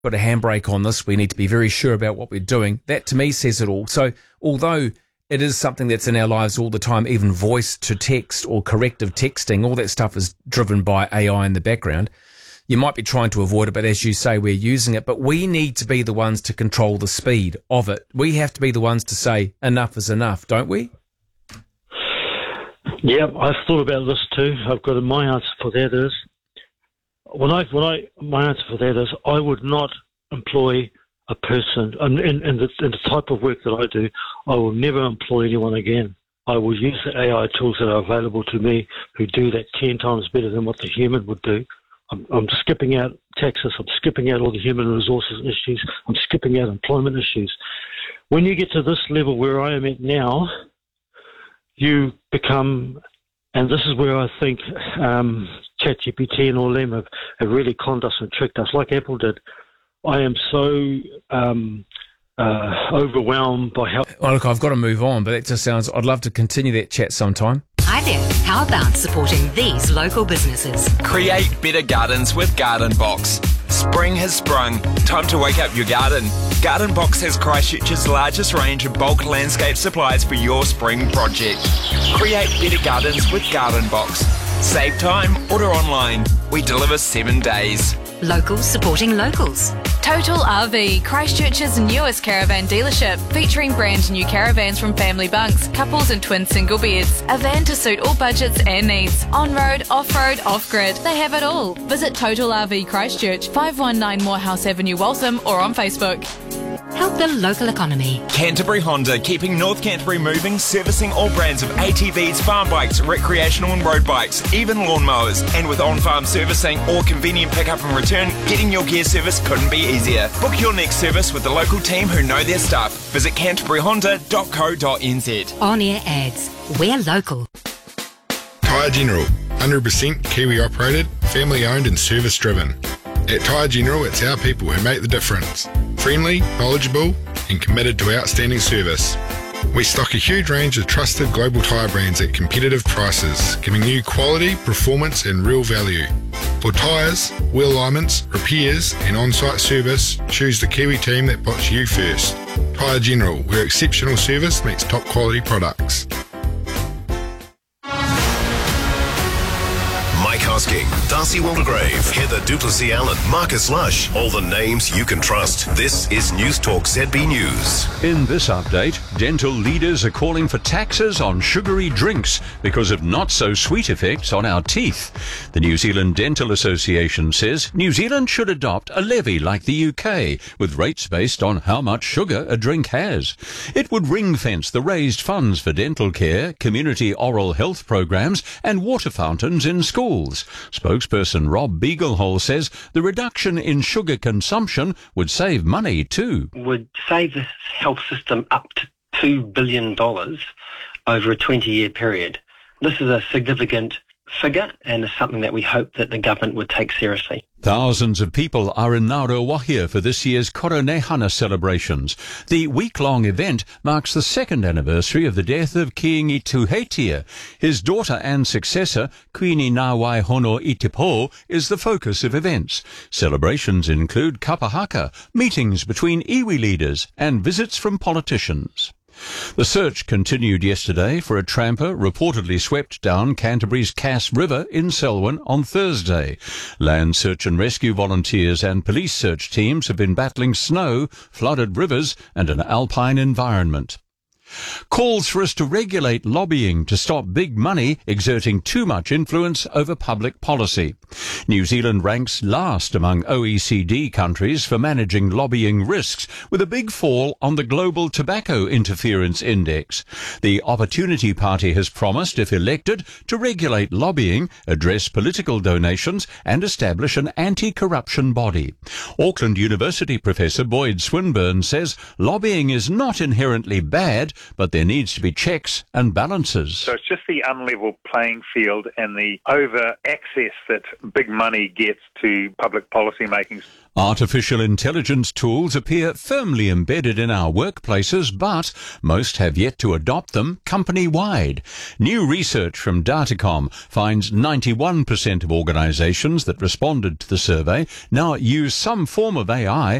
got a handbrake on this. We need to be very sure about what we're doing. That to me says it all. So although it is something that's in our lives all the time, even voice to text or corrective texting, all that stuff is driven by AI in the background. You might be trying to avoid it, but as you say, we're using it. But we need to be the ones to control the speed of it. We have to be the ones to say enough is enough, don't we? Yeah, I've thought about this too. I've got my answer for that is my answer for that is I would not employ a person in the type of work that I do. I will never employ anyone again. I will use the AI tools that are available to me who do that 10 times better than what the human would do. I'm skipping out taxes. I'm skipping out all the human resources issues. I'm skipping out employment issues. When you get to this level where I am at now, you become, and this is where I think ChatGPT and all them have really conned us and tricked us, like Apple did. I am so overwhelmed by how... Well, look, I've got to move on, but it just sounds... I'd love to continue that chat sometime. Hi there. How about supporting these local businesses? Create better gardens with Garden Box. Spring has sprung. Time to wake up your garden. Garden Box has Christchurch's largest range of bulk landscape supplies for your spring project. Create better gardens with Garden Box. Save time, order online. We deliver 7 days. Locals supporting locals. Total RV, Christchurch's newest caravan dealership, featuring brand new caravans from family bunks, couples and twin single beds. A van to suit all budgets and needs. On-road, off-road, off-grid. They have it all. Visit Total RV Christchurch, 519 Morehouse Avenue, Waltham, or on Facebook. Help the local economy. Canterbury Honda, keeping North Canterbury moving, servicing all brands of ATVs, farm bikes, recreational and road bikes, even lawnmowers. And with on-farm servicing or convenient pick-up and return, getting your gear service couldn't be easier. Book your next service with the local team who know their stuff. Visit canterburyhonda.co.nz. On-air ads. We're local. Tyre General, 100% Kiwi operated, family owned and service driven. At Tyre General, it's our people who make the difference. Friendly, knowledgeable and committed to outstanding service. We stock a huge range of trusted global tyre brands at competitive prices, giving you quality, performance and real value. For tyres, wheel alignments, repairs and on-site service, choose the Kiwi team that puts you first. Tyre General, where exceptional service meets top quality products. Mike Hosking, Darcy Waldegrave, Heather Duplessis-Allen, Marcus Lush, all the names you can trust. This is News Talk ZB News. In this update, dental leaders are calling for taxes on sugary drinks because of not-so-sweet effects on our teeth. The New Zealand Dental Association says New Zealand should adopt a levy like the UK, with rates based on how much sugar a drink has. It would ring-fence the raised funds for dental care, community oral health programs and water fountains in schools. Spokesperson Rob Beaglehole says the reduction in sugar consumption would save money too. Would save the health system up to $2 billion over a 20-year period. This is a significant figure and is something that we hope that the government would take seriously. Thousands of people are in Nauru Wahia for this year's Koronehana celebrations. The week-long event marks the second anniversary of the death of King Ituheitia. His daughter and successor, Queenie Nawai Hono Itipo, is the focus of events. Celebrations include kapahaka, meetings between iwi leaders, and visits from politicians. The search continued yesterday for a tramper reportedly swept down Canterbury's Cass River in Selwyn on Thursday. Land search and rescue volunteers and police search teams have been battling snow, flooded rivers and an alpine environment. Calls for us to regulate lobbying to stop big money exerting too much influence over public policy. New Zealand ranks last among OECD countries for managing lobbying risks, with a big fall on the Global Tobacco Interference Index. The Opportunity Party has promised, if elected, to regulate lobbying, address political donations and establish an anti-corruption body. Auckland University Professor Boyd Swinburne says lobbying is not inherently bad, but there needs to be checks and balances. So it's just the unlevel playing field and the over access that big money gets to public policy making. Artificial intelligence tools appear firmly embedded in our workplaces, but most have yet to adopt them company-wide. New research from Datacom finds 91% of organisations that responded to the survey now use some form of AI